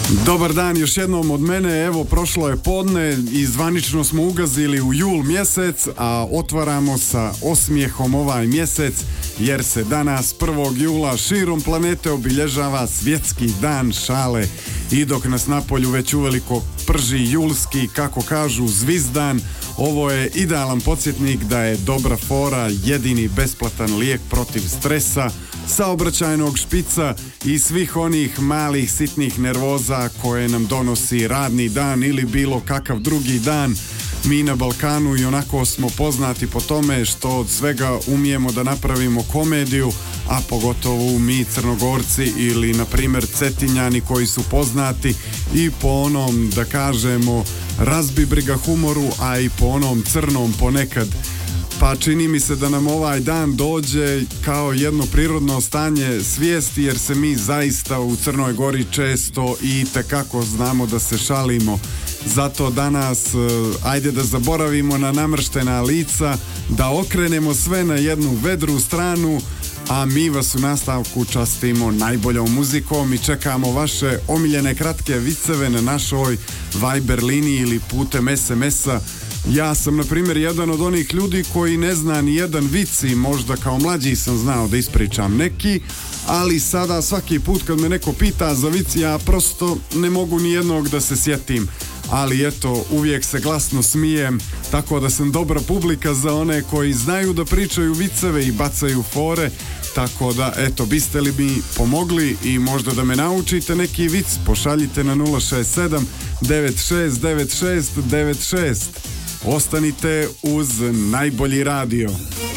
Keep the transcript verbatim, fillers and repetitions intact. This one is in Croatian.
Dobar dan još jednom od mene, evo prošlo je podne i zvanično smo ugazili u jul mjesec, a otvaramo sa osmijehom ovaj mjesec jer se danas prvog jula širom planete obilježava svjetski dan šale i dok nas napolju već uveliko prži julski, kako kažu, zvizdan, ovo je idealan podsjetnik da je dobra fora jedini besplatan lijek protiv stresa, saobraćajnog špica i svih onih malih sitnih nervoza koje nam donosi radni dan ili bilo kakav drugi dan. Mi na Balkanu i onako smo poznati po tome što od svega umijemo da napravimo komediju, a pogotovo mi Crnogorci ili na primjer Cetinjani koji su poznati i po onom, da kažemo, razbibriga humoru, a i po onom crnom ponekad. Pa čini mi se da nam ovaj dan dođe kao jedno prirodno stanje svijesti jer se mi zaista u Crnoj Gori često i tekako znamo da se šalimo. Zato danas ajde da zaboravimo na namrštena lica, da okrenemo sve na jednu vedru stranu, a mi vas u nastavku častimo najboljom muzikom i čekamo vaše omiljene kratke viceve na našoj Viber liniji ili putem es em es-a. Ja sam, na primjer, jedan od onih ljudi koji ne zna ni jedan vic i možda kao mlađi sam znao da ispričam neki, ali sada svaki put kad me neko pita za vic, ja prosto ne mogu ni jednog da se sjetim. Ali eto, uvijek se glasno smijem, tako da sam dobra publika za one koji znaju da pričaju viceve i bacaju fore, tako da eto, biste li mi pomogli i možda da me naučite neki vic, pošaljite na nula šest sedam devet šest devet šest devet šest. Ostanite uz najbolji radio.